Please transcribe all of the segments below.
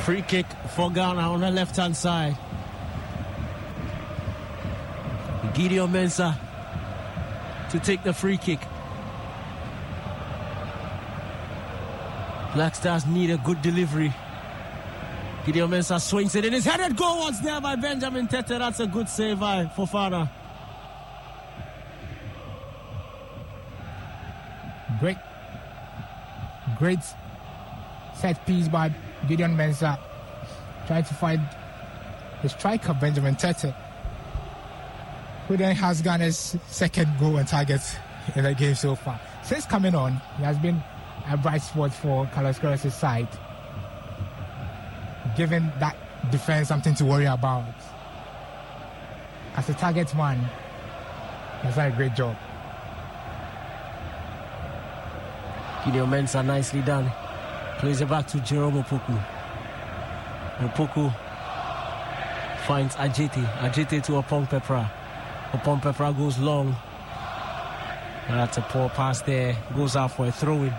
Free kick for Ghana on the left-hand side. Gideon Mensah to take the free kick. Black Stars need a good delivery. Gideon Mensah swings it in. His headed goal was there by Benjamin Tete. That's a good save by Fofana. Great set piece by Gideon Mensah. Trying to find the striker Benjamin Tete, who then has Ghana's second goal and target in the game so far. Since coming on, he has been a bright spot for Carlos Queiroz' side, giving that defense something to worry about. As a target man, he has done a great job. Gideon Mensah, nicely done. Plays it back to Jerome Opoku. Opoku finds Ajete to Opong Pepra. Opong Pepra goes long. That's a poor pass there. Goes out for a throw-in.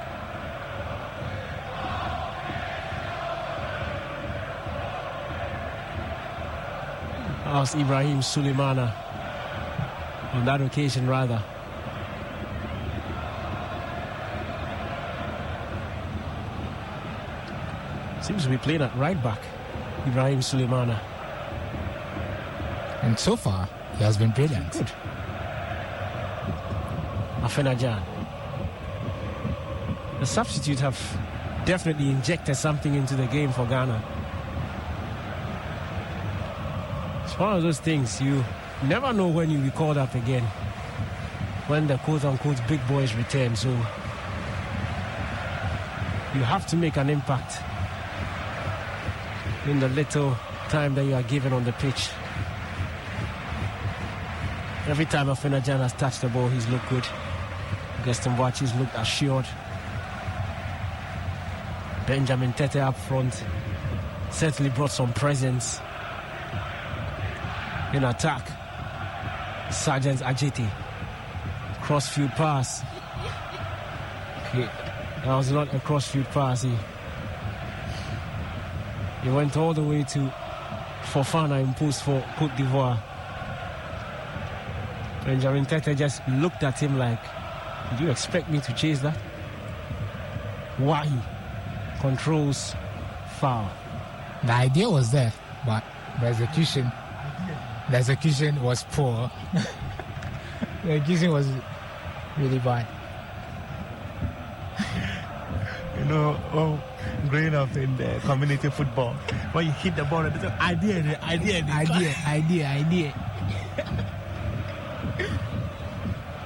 That was Ibrahim Sulemana on that occasion, rather. Seems to be playing at right back, Ibrahim Sulemana. And so far, he has been brilliant. Good. Afena-Gyan. The substitute have definitely injected something into the game for Ghana. It's one of those things you never know when you'll be called up again, when the quote-unquote big boys return. So you have to make an impact in the little time that you are given on the pitch. Every time Afena-Gyan has touched the ball, he's looked good. Gaston Boachi's looked assured. Benjamin Tete up front certainly brought some presence in attack. Sergeant Ajete, crossfield pass. Okay, that was not a crossfield pass. He went all the way to Fofana in post for Cote d'Ivoire. Benjamin Tete just looked at him like, did you expect me to chase that? Wahi controls foul. The idea was there, but the execution was poor. The execution was really bad. You know, growing up in the community football, when you hit the ball, it's idea.